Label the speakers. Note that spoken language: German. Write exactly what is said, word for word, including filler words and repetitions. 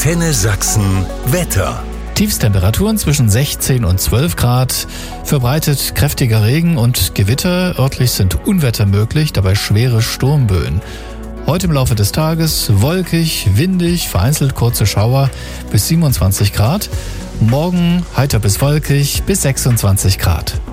Speaker 1: Antenne Sachsen Wetter.
Speaker 2: Tiefstemperaturen zwischen sechzehn und zwölf Grad, verbreitet kräftiger Regen und Gewitter, örtlich sind Unwetter möglich, dabei schwere Sturmböen. Heute im Laufe des Tages wolkig, windig, vereinzelt kurze Schauer bis siebenundzwanzig Grad, morgen heiter bis wolkig bis sechsundzwanzig Grad.